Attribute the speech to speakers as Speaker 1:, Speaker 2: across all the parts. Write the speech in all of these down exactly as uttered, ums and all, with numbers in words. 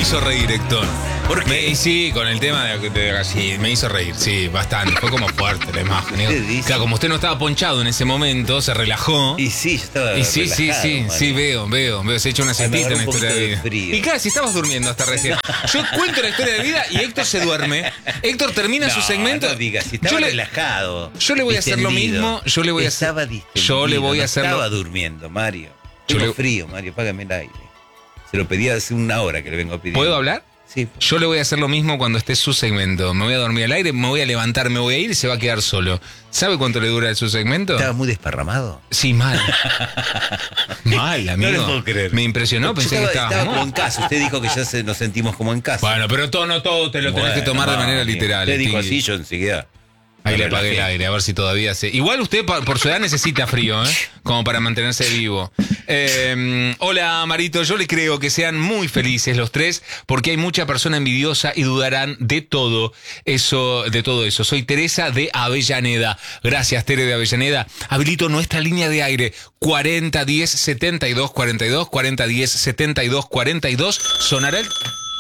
Speaker 1: me hizo reír, Héctor.
Speaker 2: ¿Por qué?
Speaker 1: Me, y sí, con el tema de, de sí, me hizo reír, sí, bastante. Fue como fuerte la imagen.
Speaker 2: ¿Qué dice?
Speaker 1: Claro, como usted no estaba ponchado en ese momento, se relajó.
Speaker 2: Y sí, yo estaba
Speaker 1: Y sí, sí,
Speaker 2: relajado,
Speaker 1: sí,
Speaker 2: Mario.
Speaker 1: sí, veo, veo, veo. Se ha hecho una
Speaker 2: Ay, me
Speaker 1: cestita en la
Speaker 2: agarró un
Speaker 1: historia de
Speaker 2: poquito de
Speaker 1: vida.
Speaker 2: frío.
Speaker 1: Y claro, si estabas durmiendo hasta recién. Yo cuento la historia de vida y Héctor se duerme. Héctor termina
Speaker 2: No,
Speaker 1: su segmento.
Speaker 2: no digas, si estaba
Speaker 1: yo le,
Speaker 2: relajado.
Speaker 1: yo le voy a hacer lo
Speaker 2: distendido.
Speaker 1: mismo. Yo le voy a hacer.
Speaker 2: Estaba distendido,
Speaker 1: Yo le voy a
Speaker 2: no
Speaker 1: hacer.
Speaker 2: estaba
Speaker 1: lo-
Speaker 2: durmiendo, Mario.
Speaker 1: Yo
Speaker 2: Tengo
Speaker 1: le-
Speaker 2: frío, Mario, págame el aire. Se lo pedí hace una hora que le vengo pidiendo.
Speaker 1: ¿Puedo hablar?
Speaker 2: Sí.
Speaker 1: Yo le voy a hacer lo mismo cuando esté su segmento. Me voy a dormir al aire, me voy a levantar, me voy a ir y se va a quedar solo. ¿Sabe cuánto le dura su segmento?
Speaker 2: ¿Estaba muy desparramado?
Speaker 1: Sí, mal. Mal, amigo.
Speaker 2: No lo puedo creer.
Speaker 1: Me impresionó,
Speaker 2: Yo
Speaker 1: pensé
Speaker 2: estaba,
Speaker 1: que estaba.
Speaker 2: estaba
Speaker 1: ¿no?
Speaker 2: como en casa. Usted dijo que ya se, nos sentimos como en casa.
Speaker 1: Bueno, pero todo, no todo te lo tenés que tomar de manera
Speaker 2: Mario,
Speaker 1: literal.
Speaker 2: Usted dijo
Speaker 1: Stingy.
Speaker 2: así, yo enseguida.
Speaker 1: Ahí
Speaker 2: me
Speaker 1: le apagué el
Speaker 2: relajé.
Speaker 1: aire, a ver si todavía se... Igual usted pa- por su edad necesita frío, ¿eh? Como para mantenerse vivo. Eh, hola, Marito, yo le creo que sean muy felices los tres, porque hay mucha persona envidiosa y dudarán de todo eso, de todo eso. Soy Teresa de Avellaneda. Gracias, Tere de Avellaneda. Habilito nuestra línea de aire cuarenta diez setenta y dos cuarenta y dos, cuarenta diez setenta y dos cuarenta y dos. Sonará el...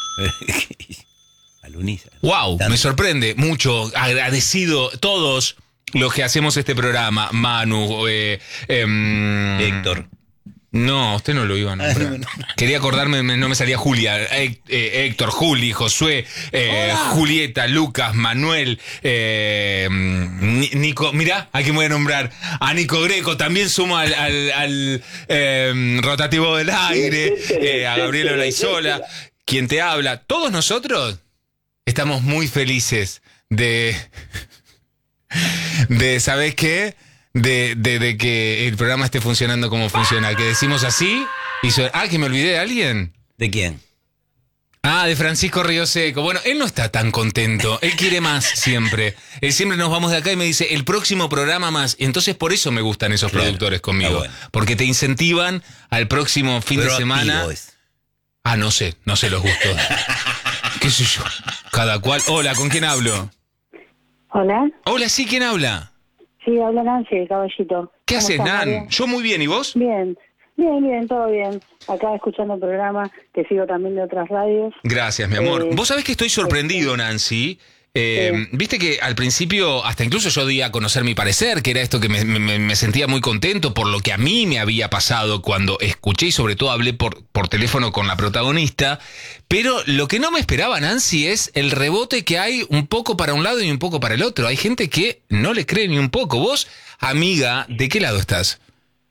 Speaker 2: Al unísono.
Speaker 1: Wow,
Speaker 2: Tanto.
Speaker 1: me sorprende mucho, agradecido todos los que hacemos este programa. Manu, eh, em,
Speaker 2: Héctor.
Speaker 1: No, usted no lo iba a nombrar.
Speaker 2: Ay, no.
Speaker 1: Quería acordarme, me- no me salía Julia. Hé- eh, Héctor, Juli, Josué, eh, Julieta, Lucas, Manuel, eh, Ni- Nico. Mirá, a quién voy a nombrar. A Nico Greco, también sumo al, al, al, eh, rotativo del aire, eh, a Gabriela Olaizola, quien te habla. Todos nosotros estamos muy felices de, de ¿sabés qué? De, de, de que el programa esté funcionando como funciona. Que decimos así y suena- ah, que me olvidé de alguien.
Speaker 2: ¿De quién?
Speaker 1: Ah, de Francisco Río Seco. Bueno, él no está tan contento. Él quiere más siempre. Él siempre nos vamos de acá y me dice, el próximo programa más. Y entonces por eso me gustan esos
Speaker 2: Claro.
Speaker 1: productores conmigo.
Speaker 2: Ah, bueno.
Speaker 1: Porque te incentivan al próximo fin de
Speaker 2: Proactivo
Speaker 1: semana.
Speaker 2: es.
Speaker 1: Ah, no sé, no sé los gustos. ¿Qué sé yo? Cada cual. Hola, ¿con quién hablo?
Speaker 3: Hola,
Speaker 1: Hola, sí, ¿quién habla?
Speaker 3: sí, habla Nancy, el caballito.
Speaker 1: ¿Qué
Speaker 3: ¿Cómo
Speaker 1: haces,
Speaker 3: estás,
Speaker 1: Nan?
Speaker 3: María?
Speaker 1: Yo muy bien, ¿y vos?
Speaker 3: Bien, bien, bien, todo bien. Acá escuchando el programa, que sigo también de otras radios.
Speaker 1: Gracias, mi amor.
Speaker 3: Eh,
Speaker 1: Vos sabés que estoy sorprendido, Nancy. Eh,
Speaker 3: Sí.
Speaker 1: Viste que al principio, hasta incluso yo di a conocer mi parecer, que era esto que me, me- me sentía muy contento por lo que a mí me había pasado cuando escuché y sobre todo hablé por, por teléfono con la protagonista. Pero lo que no me esperaba, Nancy, es el rebote que hay un poco para un lado y un poco para el otro. Hay gente que no le cree ni un poco. Vos, amiga, ¿de qué lado estás?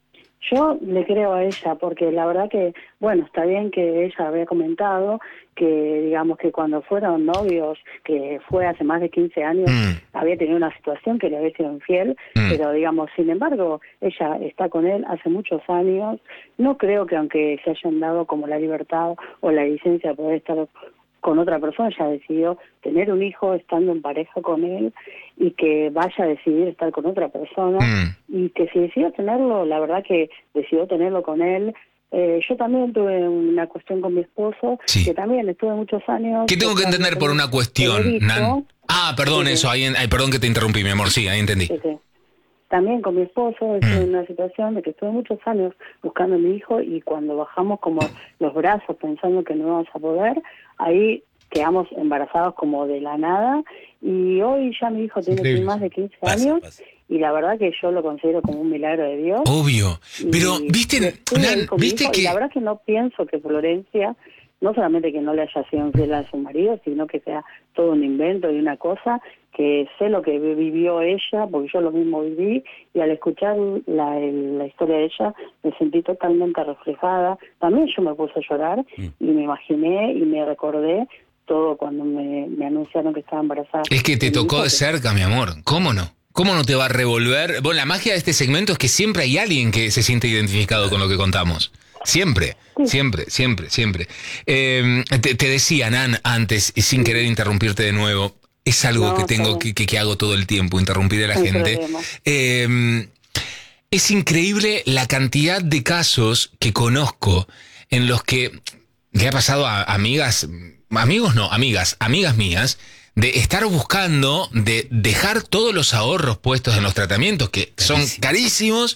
Speaker 3: Yo le creo a ella, porque la verdad que, bueno, está bien que ella había comentado que, digamos, que cuando fueron novios, que fue hace más de quince años,
Speaker 1: Mm.
Speaker 3: había tenido una situación que le había sido infiel,
Speaker 1: Mm.
Speaker 3: pero, digamos, sin embargo, ella está con él hace muchos años. No creo que aunque se hayan dado como la libertad o la licencia de poder estar con otra persona, ella decidió tener un hijo estando en pareja con él y que vaya a decidir estar con otra persona
Speaker 1: Mm.
Speaker 3: y que si decidió tenerlo, la verdad que decidió tenerlo con él. Eh, yo también tuve una cuestión con mi esposo,
Speaker 1: Sí.
Speaker 3: que también estuve muchos años.
Speaker 1: ¿Qué tengo que
Speaker 3: buscando
Speaker 1: entender por
Speaker 3: tener-
Speaker 1: una cuestión,
Speaker 3: tener hijo.
Speaker 1: Nan? Ah, perdón,
Speaker 3: Sí, sí.
Speaker 1: eso. Ahí, en- ay, perdón que te interrumpí, mi amor. Sí, ahí entendí.
Speaker 3: Sí, sí. También con mi esposo estuve
Speaker 1: Mm.
Speaker 3: en una situación de que estuve muchos años buscando a mi hijo y cuando bajamos como los brazos pensando que no íbamos a poder, ahí quedamos embarazados como de la nada y hoy ya mi hijo tiene
Speaker 1: Increíble.
Speaker 3: más de quince
Speaker 2: Pasa,
Speaker 3: años
Speaker 2: pasa.
Speaker 3: y la verdad que yo lo considero como un milagro de Dios.
Speaker 1: Obvio. Pero,
Speaker 3: Y
Speaker 1: viste,
Speaker 3: estuve ahí
Speaker 1: Nan,
Speaker 3: con mi
Speaker 1: viste
Speaker 3: hijo, y
Speaker 1: que...
Speaker 3: la verdad que no pienso que Florencia, no solamente que no le haya sido infiel a su marido, sino que sea todo un invento y una cosa, que sé lo que vivió ella, porque yo lo mismo viví, y al escuchar la, el- la historia de ella me sentí totalmente reflejada. También yo me puse a llorar
Speaker 2: Mm.
Speaker 3: y me imaginé y me recordé todo cuando me, me anunciaron que estaba embarazada.
Speaker 1: Es que te
Speaker 3: de mi
Speaker 1: tocó
Speaker 3: hijo,
Speaker 1: de
Speaker 3: que-
Speaker 1: cerca, mi amor. ¿Cómo no? ¿Cómo no te va a revolver? Bueno, la magia de este segmento es que siempre hay alguien que se siente identificado con lo que contamos. Siempre,
Speaker 3: Sí.
Speaker 1: siempre, siempre, siempre. Eh, te, te decía, Nan, antes, y sin querer interrumpirte de nuevo, es algo
Speaker 3: No,
Speaker 1: que
Speaker 3: está
Speaker 1: tengo
Speaker 3: bien.
Speaker 1: que, que, que hago todo el tiempo, interrumpir a la
Speaker 3: No hay
Speaker 1: gente.
Speaker 3: problema.
Speaker 1: Eh, es increíble la cantidad de casos que conozco en los que le ha pasado a amigas, amigos no, amigas, amigas mías, de estar buscando, de dejar todos los ahorros puestos en los tratamientos, que son
Speaker 2: Carísimo.
Speaker 1: carísimos,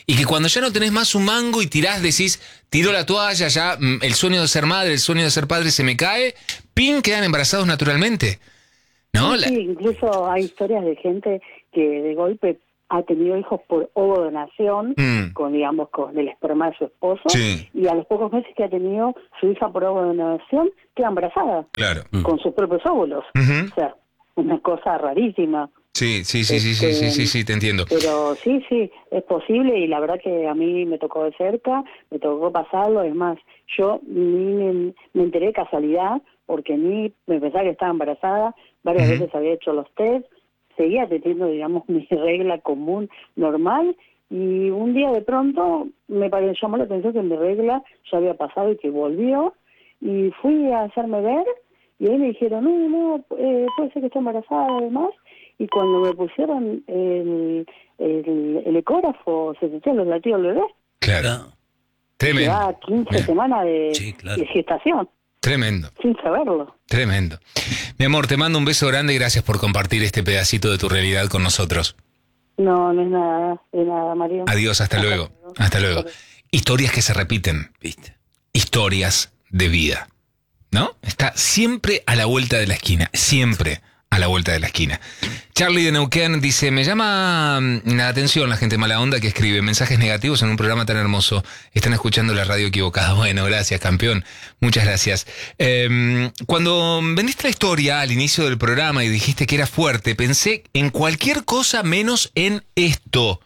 Speaker 1: Y que cuando ya no tenés más un mango y tirás, decís, tiro la toalla, ya mm, el sueño de ser madre, el sueño de ser padre se me cae, ¡pin! Quedan embarazados naturalmente. ¿No?
Speaker 3: Sí,
Speaker 1: La-
Speaker 3: sí, incluso hay historias de gente que de golpe ha tenido hijos por ovodonación,
Speaker 1: Mm.
Speaker 3: con digamos con el esperma de su esposo,
Speaker 1: Sí.
Speaker 3: y a los pocos meses que ha tenido su hija por ovodonación queda embarazada
Speaker 1: Claro.
Speaker 3: con sus propios óvulos.
Speaker 1: Ujú.
Speaker 3: O sea, una cosa rarísima.
Speaker 1: Sí, sí, sí, sí, sí, sí, sí, sí, te entiendo.
Speaker 3: Pero sí, sí, es posible y la verdad que a mí me tocó de cerca, me tocó pasarlo, es más, yo ni me, me enteré de casualidad porque ni me pensaba que estaba embarazada, varias
Speaker 1: Ujú.
Speaker 3: veces había hecho los test, seguía teniendo, digamos, mi regla común, normal, y un día de pronto me pareció, llamó la atención que mi regla ya había pasado y que volvió, y fui a hacerme ver, y ahí me dijeron, no, no, eh, puede ser que esté embarazada además, y cuando me pusieron el, el, el ecógrafo, se sentían los latidos del bebé,
Speaker 1: Claro.
Speaker 2: Claro.
Speaker 1: Tremendo.
Speaker 3: llevaba quince
Speaker 1: Mira.
Speaker 3: semanas de,
Speaker 2: Sí, claro.
Speaker 3: de gestación,
Speaker 1: Tremendo.
Speaker 3: sin saberlo.
Speaker 1: Tremendo. Mi amor, te mando un beso grande y gracias por compartir este pedacito de tu realidad con nosotros.
Speaker 3: No, no es nada, es nada, Mario.
Speaker 1: Adiós, hasta luego. Hasta luego. Historias que se repiten.
Speaker 2: ¿Viste?
Speaker 1: Historias de vida. ¿No? Está siempre a la vuelta de la esquina. Siempre a la vuelta de la esquina. Charlie de Neuquén dice, me llama mm, la atención la gente mala onda que escribe mensajes negativos en un programa tan hermoso. Están escuchando la radio equivocada. Bueno, gracias, campeón. Muchas gracias. Eh, cuando vendiste la historia al inicio del programa y dijiste que era fuerte, pensé en cualquier cosa menos en esto.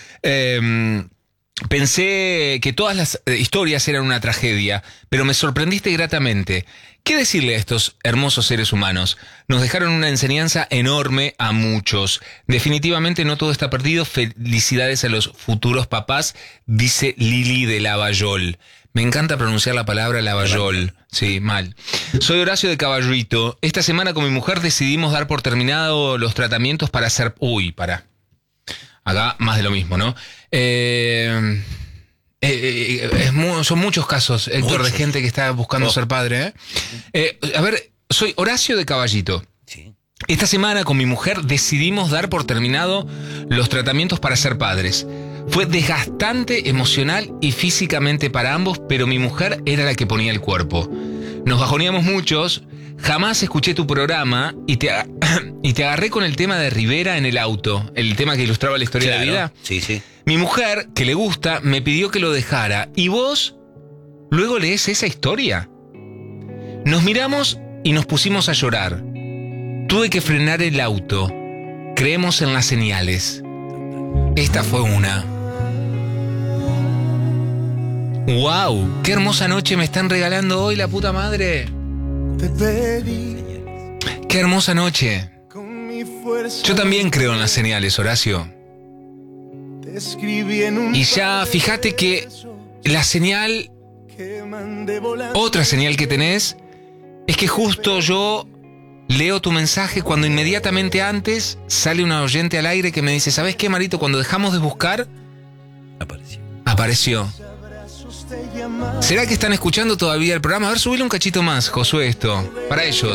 Speaker 1: Eh, Pensé que todas las eh, historias eran una tragedia, pero me sorprendiste gratamente. ¿Qué decirle a estos hermosos seres humanos? Nos dejaron una enseñanza enorme a muchos. Definitivamente no todo está perdido. Felicidades a los futuros papás, dice Lili de Lavallol. Me encanta pronunciar la palabra Lavallol. Sí, mal. Soy Horacio de Caballito. Esta semana con mi mujer decidimos dar por terminado los tratamientos para hacer... Uy, para. Acá más de lo mismo, ¿no? Eh, eh, eh, es mu- son muchos casos, Héctor,
Speaker 2: Muchos.
Speaker 1: de gente que está buscando
Speaker 2: Oh.
Speaker 1: ser padre. ¿eh? Eh, a ver, soy Horacio de Caballito.
Speaker 2: Sí.
Speaker 1: Esta semana con mi mujer decidimos dar por terminado los tratamientos para ser padres. Fue desgastante emocional y físicamente para ambos, pero mi mujer era la que ponía el cuerpo. Nos bajoneamos muchos, jamás escuché tu programa y te, a- y te agarré con el tema de Rivera en el auto, el tema que ilustraba la historia de
Speaker 2: Claro.
Speaker 1: vida.
Speaker 2: Sí, sí.
Speaker 1: Mi mujer, que le gusta, me pidió que lo dejara. ¿Y vos luego lees esa historia? Nos miramos y nos pusimos a llorar. Tuve que frenar el auto. Creemos en las señales. Esta fue una. ¡Wow! ¡Qué hermosa noche me están regalando hoy, la puta madre!
Speaker 4: Te pedí
Speaker 1: ¡Qué hermosa noche!
Speaker 4: con mi fuerza.
Speaker 1: Yo también creo en las señales, Horacio.
Speaker 4: Te escribí en un
Speaker 1: Y ya, fíjate que la señal,
Speaker 4: que mandé volando.
Speaker 1: otra señal que tenés, es que justo yo leo tu mensaje cuando inmediatamente antes sale una oyente al aire que me dice, ¿sabes qué, Marito? Cuando dejamos de buscar,
Speaker 2: Apareció.
Speaker 1: apareció.
Speaker 4: Abrazos te llamaban.
Speaker 1: ¿Será que están escuchando todavía el programa? A ver, subile un cachito más, Josué, esto. Para ellos.